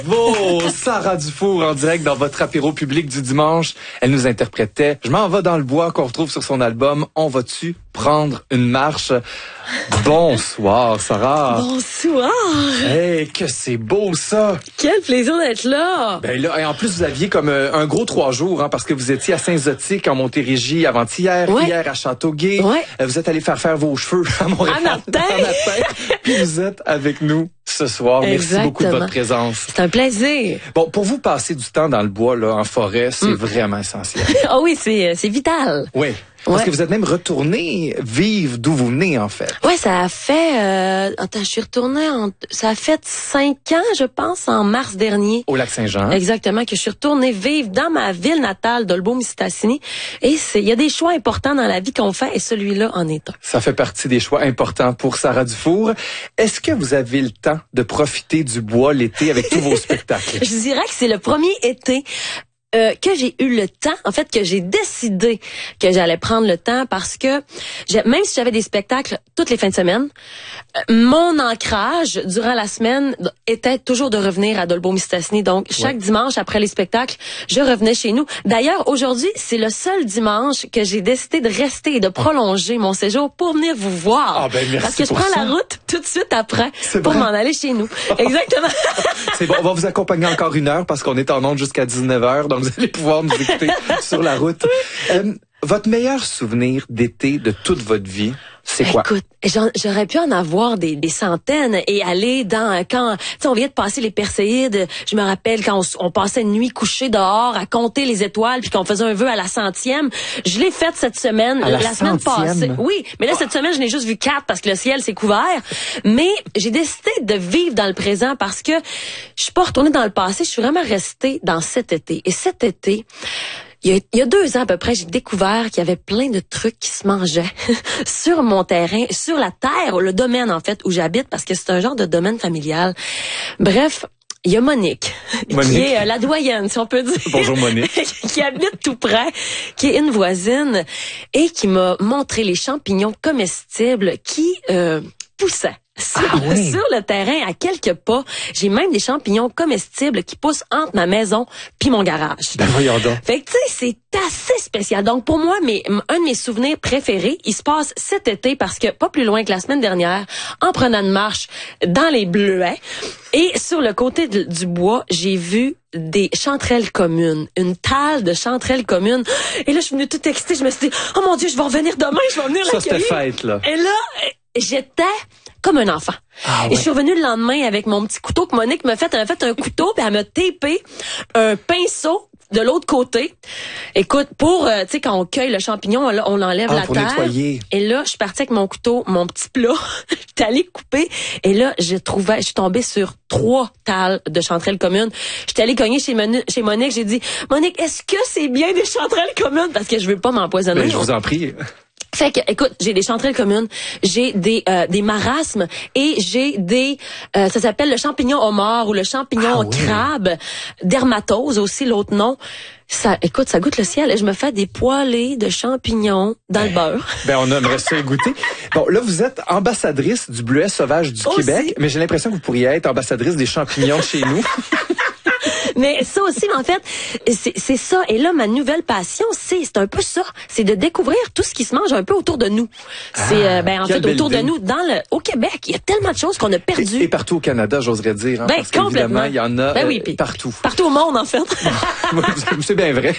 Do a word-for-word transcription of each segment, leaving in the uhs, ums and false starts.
Bravo! Sarah Dufour en direct dans votre apéro public du dimanche. Elle nous interprétait « Je m'en vais dans le bois » qu'on retrouve sur son album « On va-tu prendre une marche ?» Bonsoir, Sarah. Bonsoir. Hey, que c'est beau ça. Quel plaisir d'être là. Ben là, et en plus vous aviez comme euh, un gros trois jours, hein, parce que vous étiez à Saint-Zotique en Montérégie avant-hier, ouais. hier à Châteauguay. Ouais. Euh, vous êtes allé faire faire vos cheveux à Montréal. À matin. À matin. Puis vous êtes avec nous ce soir. Exactement. Merci beaucoup de votre présence. C'est un plaisir. Bon, pour vous, passer du temps dans le bois, là, en forêt, c'est mm. vraiment essentiel. Ah oui, c'est c'est vital. Oui. Parce ouais. que vous êtes même retourné vivre d'où vous venez, en fait. Ouais, ça a fait... Euh, attends, je suis retournée... En, ça a fait cinq ans, je pense, en mars dernier. Au Lac-Saint-Jean. Exactement, que je suis retournée vivre dans ma ville natale d'Olbeau-Mistassini. Et il y a des choix importants dans la vie qu'on fait, et celui-là en est un. Ça fait partie des choix importants pour Sarah Dufour. Est-ce que vous avez le temps de profiter du bois l'été avec tous vos spectacles? Je dirais que c'est le premier été... Euh, que j'ai eu le temps, en fait, que j'ai décidé que j'allais prendre le temps parce que même si j'avais des spectacles toutes les fins de semaine, euh, mon ancrage durant la semaine était toujours de revenir à Dolbeau-Mistassini. Donc, chaque ouais. dimanche après les spectacles, je revenais chez nous. D'ailleurs, aujourd'hui, c'est le seul dimanche que j'ai décidé de rester et de prolonger mon séjour pour venir vous voir. Ah ben merci parce que je prends ça. la route tout de suite après c'est pour vrai. m'en aller chez nous. Exactement. C'est bon, on va vous accompagner encore une heure parce qu'on est en onde jusqu'à dix-neuf heures. Donc, vous allez pouvoir nous écouter sur la route. Euh, votre meilleur souvenir d'été de toute votre vie, c'est quoi? Écoute, j'aurais pu en avoir des, des centaines et aller dans quand tu sais on vient de passer les Perséides, je me rappelle quand on, on passait une nuit couchée dehors à compter les étoiles puis qu'on faisait un vœu à la centième. Je l'ai faite cette semaine, à la, la semaine passée. Oui, mais là cette semaine je n'ai juste vu quatre parce que le ciel s'est couvert. Mais j'ai décidé de vivre dans le présent parce que je suis pas retournée dans le passé, je suis vraiment restée dans cet été. Et cet été, Il y, a, il y a deux ans à peu près, j'ai découvert qu'il y avait plein de trucs qui se mangeaient sur mon terrain, sur la terre, le domaine en fait où j'habite, parce que c'est un genre de domaine familial. Bref, il y a Monique, Monique. qui est euh, la doyenne, si on peut dire. Bonjour Monique. Qui habite tout près, qui est une voisine et qui m'a montré les champignons comestibles qui euh, poussaient. Sur, ah oui. sur le terrain, à quelques pas, j'ai même des champignons comestibles qui poussent entre ma maison puis mon garage. Ben voyons donc. Fait que tu sais, c'est assez spécial. Donc pour moi, mes, un de mes souvenirs préférés, il se passe cet été parce que pas plus loin que la semaine dernière, en prenant une marche dans les bleuets et sur le côté de, du bois, j'ai vu des chanterelles communes, une talle de chanterelles communes. Et là, je suis venue toute excitée. Je me suis dit, oh mon Dieu, je vais revenir demain, je vais venir l'accueillir. Ça, c'était fête, là. Et là, j'étais comme un enfant. Ah, ouais. Et je suis revenue le lendemain avec mon petit couteau que Monique m'a fait. Elle m'a fait un couteau, puis elle m'a tapé un pinceau de l'autre côté. Écoute, pour, euh, tu sais, quand on cueille le champignon, là, on enlève ah, la pour terre. Nettoyer. Et là, je suis partie avec mon couteau, mon petit plat. J'étais allée couper. Et là, je trouvais, je suis tombée sur trois talles de chanterelles communes. J'étais allée cogner chez, Moni- chez Monique. J'ai dit, Monique, est-ce que c'est bien des chanterelles communes? Parce que je veux pas m'empoisonner. Ben, je vous en prie. Fait que, écoute, j'ai des chanterelles communes, j'ai des euh, des marasmes et j'ai des, euh, ça s'appelle le champignon homard ou le champignon ah, oui. crabe, dermatose aussi l'autre nom. Ça, écoute, ça goûte le ciel et je me fais des poêlés de champignons dans ben, le beurre. Ben, on aimerait ça y goûter. Bon, là, vous êtes ambassadrice du bleuet sauvage du aussi. Québec, mais j'ai l'impression que vous pourriez être ambassadrice des champignons chez nous. Mais ça aussi, en fait, c'est, c'est ça. Et là, ma nouvelle passion, c'est, c'est un peu ça. C'est de découvrir tout ce qui se mange un peu autour de nous. C'est, ah, euh, ben, en fait, autour idée. de nous, dans le, au Québec, il y a tellement de choses qu'on a perdues. Et, et partout au Canada, j'oserais dire. Hein, ben, parce complètement. qu'évidemment, il y en a ben oui, euh, partout. Partout au monde, en fait. C'est bien vrai.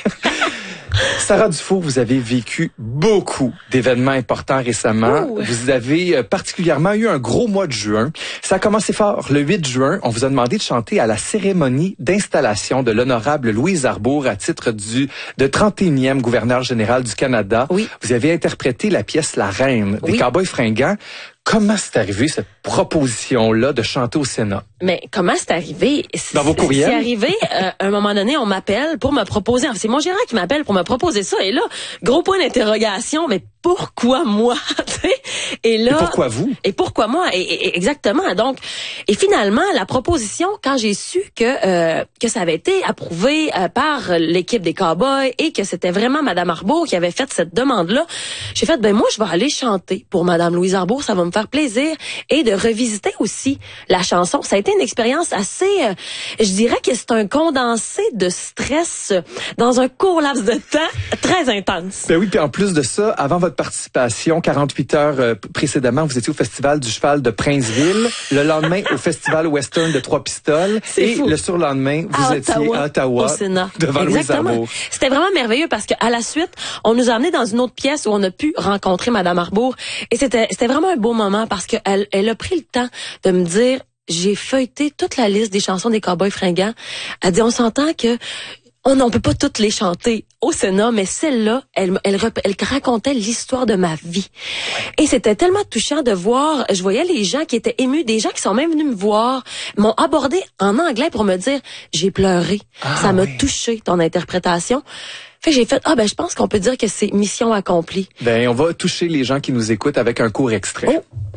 Sarah Dufour, vous avez vécu beaucoup d'événements importants récemment. Ouh. Vous avez particulièrement eu un gros mois de juin. Ça a commencé fort. Le huit juin, on vous a demandé de chanter à la cérémonie d'installation de l'honorable Louise Arbour à titre du de trente et unième gouverneur général du Canada. Oui. Vous avez interprété la pièce La Reine des oui. Cowboys fringants. Comment c'est arrivé, cette proposition-là de chanter au Sénat? Mais comment c'est arrivé? C'est, Dans vos courriels? C'est arrivé, euh, à un moment donné, on m'appelle pour me proposer. C'est mon gérant qui m'appelle pour me proposer ça. Et là, gros point d'interrogation. Mais pourquoi moi? Et là. Et pourquoi vous? Et pourquoi moi? Et, et, exactement. Donc, et finalement, la proposition, quand j'ai su que euh, que ça avait été approuvé euh, par l'équipe des Cowboys et que c'était vraiment Madame Arbour qui avait fait cette demande-là, j'ai fait, ben moi, je vais aller chanter pour Madame Louise Arbour, ça va me faire plaisir, et de revisiter aussi la chanson. Ça a été une expérience assez, euh, je dirais que c'est un condensé de stress dans un court laps de temps très intense. Ben oui, puis en plus de ça, avant votre participation, quarante-huit heures euh, précédemment, vous étiez au Festival du Cheval de Princeville, le lendemain au Festival Western de Trois-Pistoles, et fou. Le surlendemain, vous à étiez Ottawa, à Ottawa, au Sénat. devant Louise Arbour. C'était vraiment merveilleux parce qu'à la suite, on nous a amenés dans une autre pièce où on a pu rencontrer Madame Arbour, et c'était c'était vraiment un beau moment parce qu'elle elle a pris le temps de me dire, j'ai feuilleté toute la liste des chansons des Cowboys fringants. Elle dit, on s'entend que on ne peut pas toutes les chanter au Sénat, mais celle-là, elle, elle, elle racontait l'histoire de ma vie. Et c'était tellement touchant de voir, je voyais les gens qui étaient émus, des gens qui sont même venus me voir, m'ont abordé en anglais pour me dire, j'ai pleuré, ah, ça m'a oui. touché ton interprétation. Fait que j'ai fait, ah ben je pense qu'on peut dire que c'est mission accomplie. Ben on va toucher les gens qui nous écoutent avec un court extrait. Oh.